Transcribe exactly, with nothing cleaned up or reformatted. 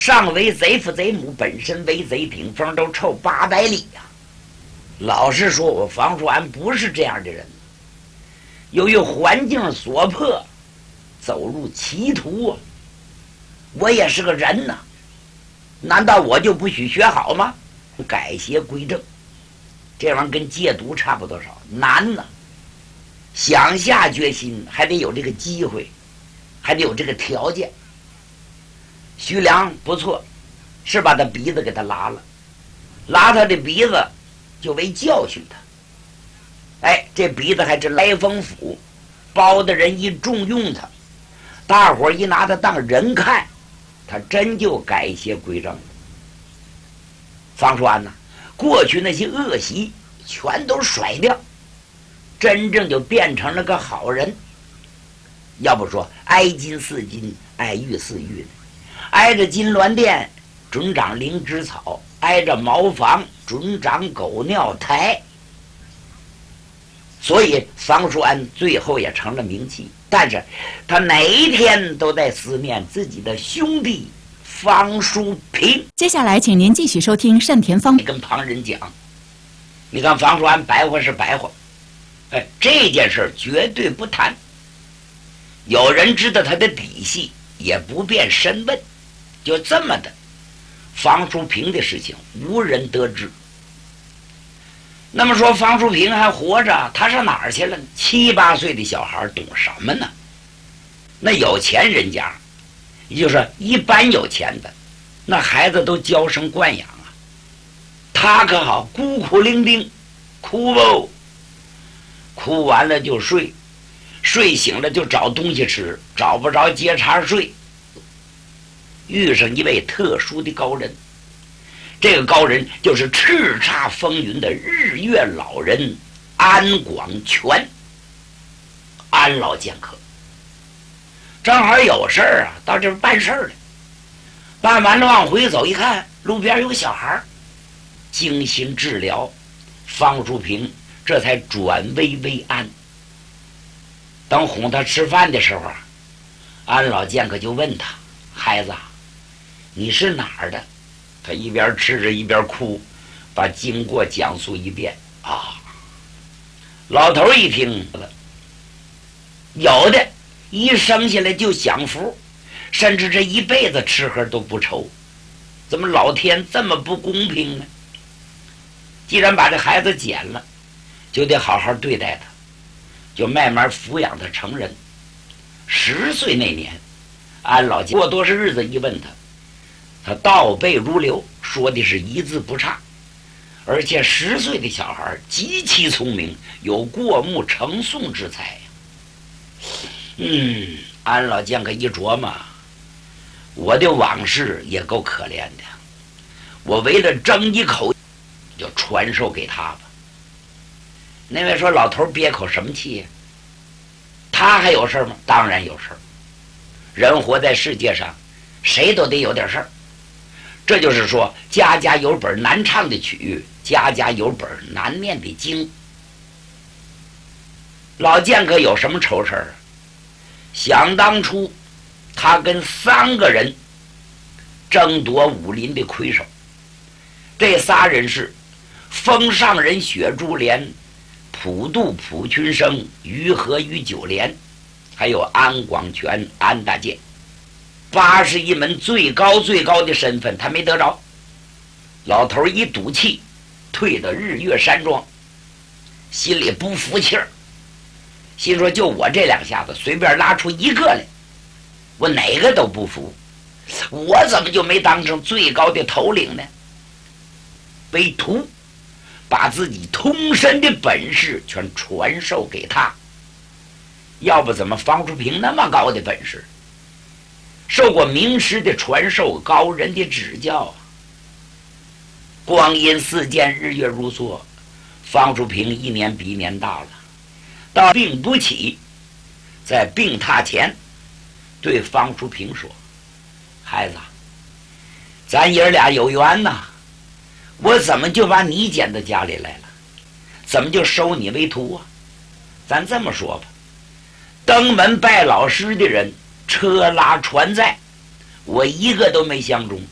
上为贼父贼母，本身为贼，顶风都臭八百里呀、啊！老实说，我房叔安不是这样的人。由于环境所迫，走入歧途啊！我也是个人呐、啊，难道我就不许学好吗？改邪归正，这玩意儿跟戒毒差不多少，难呐、啊！想下决心，还得有这个机会，还得有这个条件。徐良不错，是把他鼻子给他拉了，拉他的鼻子就为教训他。哎，这鼻子还真来丰府，包的人一重用他，大伙儿一拿他当人看，他真就改邪归正了。方叔安呐，过去那些恶习全都甩掉，真正就变成了个好人。要不说挨金似金，挨玉似玉的，挨着金銮殿准长灵芝草，挨着茅房准长狗尿苔。所以方叔安最后也成了名气，但是他哪一天都在思念自己的兄弟方叔平。 接下来请您继续收听单田芳。 跟旁人讲，你看方叔安白话是白话，哎，这件事绝对不谈。有人知道他的底细，也不便深问，就这么的，方叔平的事情无人得知。那么说方叔平还活着，他上哪儿去了？七八岁的小孩懂什么呢？那有钱人家，也就是一般有钱的，那孩子都娇生惯养啊。他可好，孤苦伶仃，哭不，哭完了就睡，睡醒了就找东西吃，找不着接茬睡。遇上一位特殊的高人，这个高人就是叱咤风云的日月老人安广全，安老剑客。正好有事儿啊，到这儿办事儿了。办完了往回走，一看路边有个小孩，精心治疗，方叔平这才转危为安。等哄他吃饭的时候啊，安老剑客就问他：“孩子，你是哪儿的？”他一边吃着一边哭，把经过讲述一遍。啊，老头一听了，有的一生下来就享福，甚至这一辈子吃喝都不愁，怎么老天这么不公平呢？既然把这孩子捡了，就得好好对待他，就慢慢抚养他成人。十岁那年，安老过多少日子一问他，他倒背如流，说的是一字不差。而且十岁的小孩极其聪明，有过目成诵之才。嗯，安老剑客一琢磨，我的往事也够可怜的，我为了争一口，就传授给他吧。那位说老头憋口什么气呀？他还有事吗？当然有事。人活在世界上，谁都得有点事儿。这就是说，家家有本难唱的曲，家家有本难念的经。老剑客有什么愁事儿啊？想当初，他跟三个人争夺武林的魁首，这仨人是封上人雪珠莲、普渡普群生、于和于九莲，还有安广全、安大剑。八十一门最高最高的身份他没得着。老头一赌气退到日月山庄，心里不服气儿，心说就我这两下子随便拉出一个来，我哪个都不服，我怎么就没当成最高的头领呢？为图把自己通身的本事全传授给他，要不怎么方叔平那么高的本事，受过名师的传授，高人的指教啊。光阴似箭，日月如梭，方叔平一年比一年大了，到病不起，在病榻前对方叔平说：“孩子，咱爷俩有缘呐，我怎么就把你捡到家里来了？怎么就收你为徒啊？咱这么说吧，登门拜老师的人，车拉船载，我一个都没相中。